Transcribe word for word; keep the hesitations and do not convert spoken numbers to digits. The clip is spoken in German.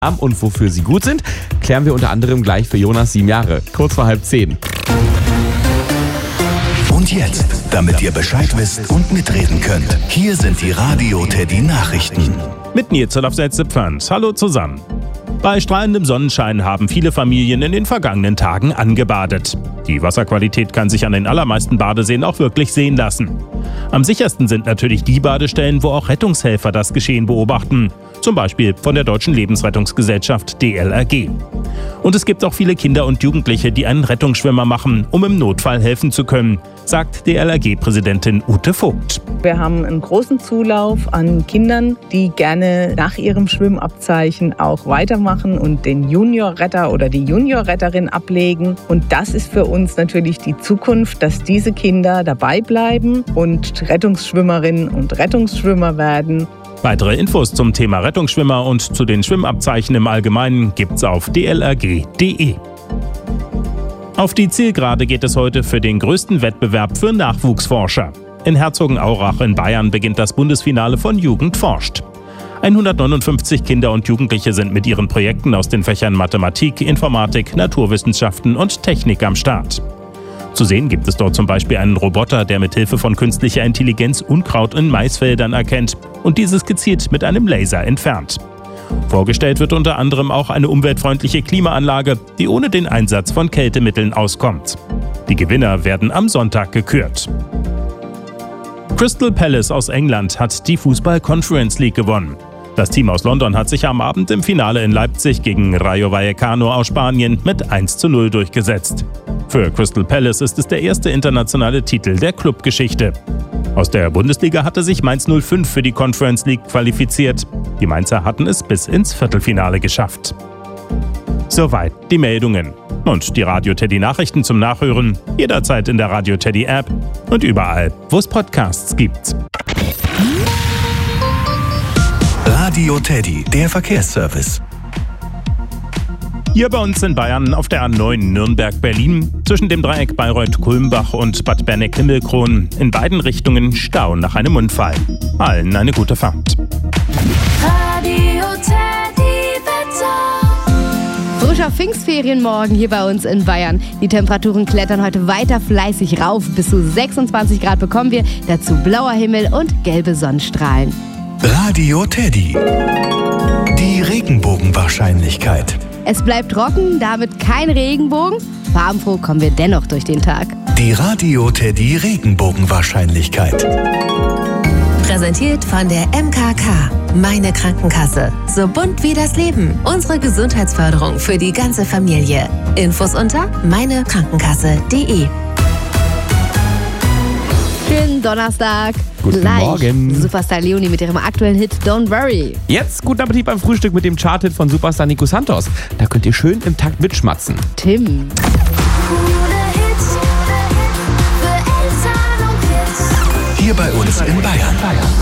und wofür sie gut sind, klären wir unter anderem gleich für Jonas, sieben Jahre, kurz vor halb zehn. Und jetzt, damit ihr Bescheid wisst und mitreden könnt, hier sind die Radio Teddy Nachrichten. Mit Nils auf Pfand. Hallo zusammen. Bei strahlendem Sonnenschein haben viele Familien in den vergangenen Tagen angebadet. Die Wasserqualität kann sich an den allermeisten Badeseen auch wirklich sehen lassen. Am sichersten sind natürlich die Badestellen, wo auch Rettungshelfer das Geschehen beobachten. Zum Beispiel von der Deutschen Lebensrettungsgesellschaft D L R G. Und es gibt auch viele Kinder und Jugendliche, die einen Rettungsschwimmer machen, um im Notfall helfen zu können, sagt D L R G-Präsidentin Ute Vogt. Wir haben einen großen Zulauf an Kindern, die gerne nach ihrem Schwimmabzeichen auch weitermachen und den Juniorretter oder die Juniorretterin ablegen. Und das ist für uns natürlich die Zukunft, dass diese Kinder dabei bleiben und Rettungsschwimmerinnen und Rettungsschwimmer werden. Weitere Infos zum Thema Rettungsschwimmer und zu den Schwimmabzeichen im Allgemeinen gibt's auf d l r g punkt d e. Auf die Zielgerade geht es heute für den größten Wettbewerb für Nachwuchsforscher. In Herzogenaurach in Bayern beginnt das Bundesfinale von Jugend forscht. hundertneunundfünfzig Kinder und Jugendliche sind mit ihren Projekten aus den Fächern Mathematik, Informatik, Naturwissenschaften und Technik am Start. Zu sehen gibt es dort zum Beispiel einen Roboter, der mit Hilfe von künstlicher Intelligenz Unkraut in Maisfeldern erkennt und dieses gezielt mit einem Laser entfernt. Vorgestellt wird unter anderem auch eine umweltfreundliche Klimaanlage, die ohne den Einsatz von Kältemitteln auskommt. Die Gewinner werden am Sonntag gekürt. Crystal Palace aus England hat die Fußball Conference League gewonnen. Das Team aus London hat sich am Abend im Finale in Leipzig gegen Rayo Vallecano aus Spanien mit eins zu null durchgesetzt. Für Crystal Palace ist es der erste internationale Titel der Clubgeschichte. Aus der Bundesliga hatte sich Mainz null fünf für die Conference League qualifiziert. Die Mainzer hatten es bis ins Viertelfinale geschafft. Soweit die Meldungen. Und die Radio Teddy Nachrichten zum Nachhören jederzeit in der Radio Teddy App und überall, wo es Podcasts gibt. Radio Teddy, der Verkehrsservice. Hier bei uns in Bayern auf der A neun Nürnberg-Berlin zwischen dem Dreieck Bayreuth-Kulmbach und Bad Berneck-Himmelkron in beiden Richtungen Stau nach einem Unfall. Allen eine gute Fahrt. Radio Teddy Wetter. Frischer Pfingstferienmorgen hier bei uns in Bayern. Die Temperaturen klettern heute weiter fleißig rauf. Bis zu sechsundzwanzig Grad bekommen wir. Dazu blauer Himmel und gelbe Sonnenstrahlen. Radio Teddy. Die Regenbogenwahrscheinlichkeit. Es bleibt trocken, damit kein Regenbogen. Farbenfroh kommen wir dennoch durch den Tag. Die Radio Teddy Regenbogenwahrscheinlichkeit. Präsentiert von der M K K. Meine Krankenkasse. So bunt wie das Leben. Unsere Gesundheitsförderung für die ganze Familie. Infos unter meine krankenkasse punkt d e. Schönen Donnerstag. Guten Gleich Morgen. Superstar Leonie mit ihrem aktuellen Hit Don't Worry. Jetzt guten Appetit beim Frühstück mit dem Charthit von Superstar Nico Santos. Da könnt ihr schön im Takt mitschmatzen. Tim. Hier bei uns in Bayern.